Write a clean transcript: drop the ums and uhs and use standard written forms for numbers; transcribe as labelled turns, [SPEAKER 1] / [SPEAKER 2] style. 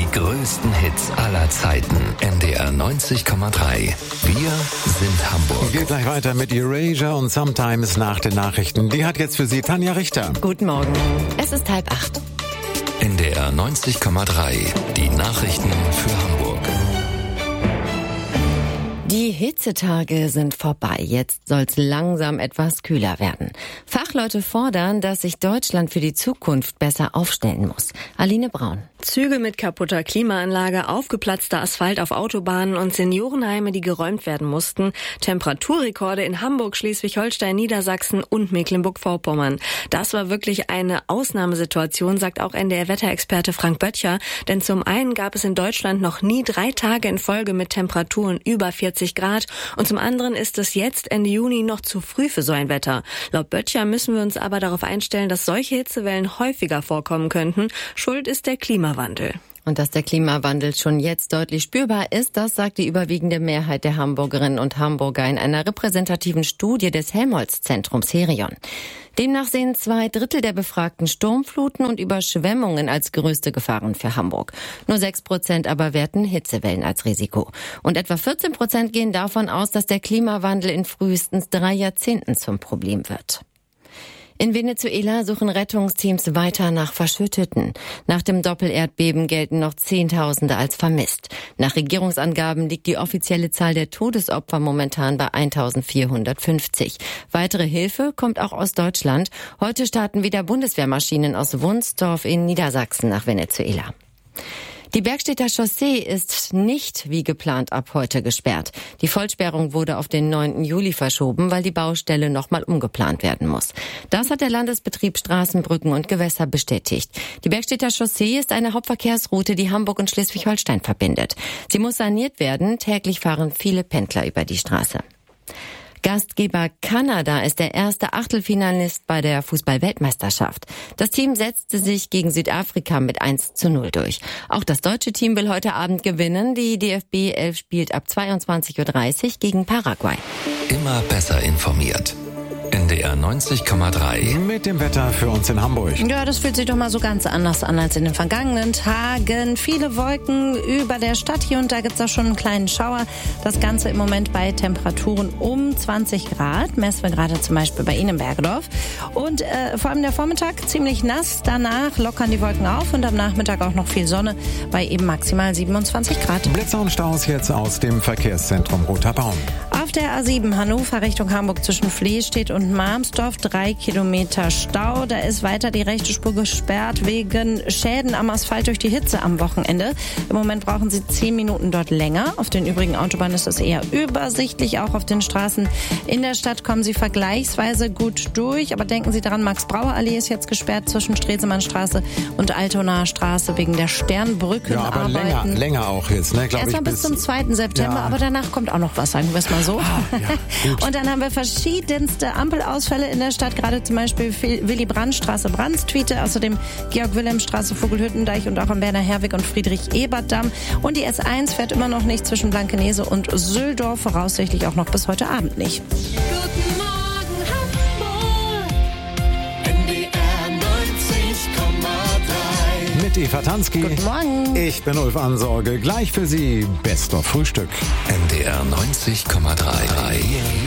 [SPEAKER 1] größten Hits aller Zeiten. NDR 90,3. Wir sind Hamburg.
[SPEAKER 2] Geht gleich weiter mit Erasure und Sometimes nach den Nachrichten. Die hat jetzt für Sie Tanja Richter.
[SPEAKER 3] Guten Morgen. Es ist 7:30.
[SPEAKER 1] NDR 90,3. Die Nachrichten für Hamburg.
[SPEAKER 3] Die Hitzetage sind vorbei. Jetzt soll's langsam etwas kühler werden. Fachleute fordern, dass sich Deutschland für die Zukunft besser aufstellen muss. Aline Braun.
[SPEAKER 4] Züge mit kaputter Klimaanlage, aufgeplatzter Asphalt auf Autobahnen und Seniorenheime, die geräumt werden mussten. Temperaturrekorde in Hamburg, Schleswig-Holstein, Niedersachsen und Mecklenburg-Vorpommern. Das war wirklich eine Ausnahmesituation, sagt auch NDR-Wetterexperte Frank Böttcher. Denn zum einen gab es in Deutschland noch nie 3 Tage in Folge mit Temperaturen über 40 Grad. Und zum anderen ist es jetzt Ende Juni noch zu früh für so ein Wetter. Laut Böttcher müssen wir uns aber darauf einstellen, dass solche Hitzewellen häufiger vorkommen könnten. Schuld ist der Klimawandel.
[SPEAKER 3] Und dass der Klimawandel schon jetzt deutlich spürbar ist, das sagt die überwiegende Mehrheit der Hamburgerinnen und Hamburger in einer repräsentativen Studie des Helmholtz-Zentrums Herion. Demnach sehen 2/3 der Befragten Sturmfluten und Überschwemmungen als größte Gefahren für Hamburg. Nur 6% aber werten Hitzewellen als Risiko. Und etwa 14% gehen davon aus, dass der Klimawandel in frühestens 3 Jahrzehnten zum Problem wird. In Venezuela suchen Rettungsteams weiter nach Verschütteten. Nach dem Doppelerdbeben gelten noch Zehntausende als vermisst. Nach Regierungsangaben liegt die offizielle Zahl der Todesopfer momentan bei 1450. Weitere Hilfe kommt auch aus Deutschland. Heute starten wieder Bundeswehrmaschinen aus Wunstorf in Niedersachsen nach Venezuela. Die Bergstedter Chaussee ist nicht wie geplant ab heute gesperrt. Die Vollsperrung wurde auf den 9. Juli verschoben, weil die Baustelle nochmal umgeplant werden muss. Das hat der Landesbetrieb Straßen, Brücken und Gewässer bestätigt. Die Bergstedter Chaussee ist eine Hauptverkehrsroute, die Hamburg und Schleswig-Holstein verbindet. Sie muss saniert werden. Täglich fahren viele Pendler über die Straße. Gastgeber Kanada ist der erste Achtelfinalist bei der Fußball-Weltmeisterschaft. Das Team setzte sich gegen Südafrika mit 1:0 durch. Auch das deutsche Team will heute Abend gewinnen. Die DFB 11 spielt ab 22:30 Uhr gegen Paraguay.
[SPEAKER 1] Immer besser informiert. NDR 90,3.
[SPEAKER 2] Mit dem Wetter für uns in Hamburg.
[SPEAKER 5] Ja, das fühlt sich doch mal so ganz anders an als in den vergangenen Tagen. Viele Wolken über der Stadt. Hier und da gibt's auch schon einen kleinen Schauer. Das Ganze im Moment bei Temperaturen um 20 Grad. Messen wir gerade zum Beispiel bei Ihnen in Bergedorf. Und vor allem der Vormittag ziemlich nass. Danach lockern die Wolken auf und am Nachmittag auch noch viel Sonne bei eben maximal 27 Grad.
[SPEAKER 2] Blitze und Staus jetzt aus dem Verkehrszentrum Roter Baum.
[SPEAKER 5] Auf der A7 Hannover Richtung Hamburg zwischen Vlehstedt und Marmsdorf 3 Kilometer Stau. Da ist weiter die rechte Spur gesperrt wegen Schäden am Asphalt durch die Hitze am Wochenende. Im Moment brauchen Sie 10 Minuten dort länger. Auf den übrigen Autobahnen ist es eher übersichtlich. Auch auf den Straßen in der Stadt kommen Sie vergleichsweise gut durch. Aber denken Sie daran, Max-Brauer-Allee ist jetzt gesperrt zwischen Stresemannstraße und Altonaer Straße wegen der Sternbrückenarbeiten.
[SPEAKER 2] Ja, aber länger auch jetzt, ne?
[SPEAKER 5] Erstmal bis zum 2. September,
[SPEAKER 2] ja.
[SPEAKER 5] Aber danach kommt auch noch was, sagen wir es mal so.
[SPEAKER 2] Ja,
[SPEAKER 5] und dann haben wir verschiedenste Ampelausfälle in der Stadt, gerade zum Beispiel Willy-Brandt-Straße, Brandstwiete, außerdem Georg-Wilhelm-Straße, Vogelhüttendeich und auch am Werner-Herwig- und Friedrich-Ebert-Damm. Und die S1 fährt immer noch nicht zwischen Blankenese und Süldorf, voraussichtlich auch noch bis heute Abend nicht.
[SPEAKER 6] Guten Morgen, Hamburg. NDR 90,3.
[SPEAKER 2] Mit Eva Tansky.
[SPEAKER 5] Guten Morgen.
[SPEAKER 2] Ich bin Ulf Ansorge. Gleich für Sie Best of Frühstück.
[SPEAKER 1] NDR 90,3.